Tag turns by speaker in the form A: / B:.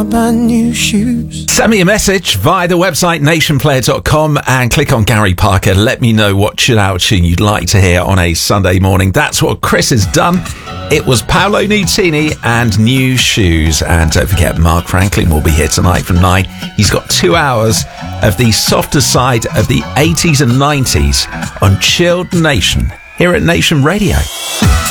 A: my brand new shoes.
B: Send me a message via the website nationplayer.com and click on Gary Parker. Let me know what chill out tune you'd like to hear on a Sunday morning. That's what Chris has done. It was Paolo Nutini and New Shoes. And don't forget, Mark Franklin will be here tonight from 9. He's got 2 hours of the softer side of the 80s and 90s on Chilled Nation here at Nation Radio.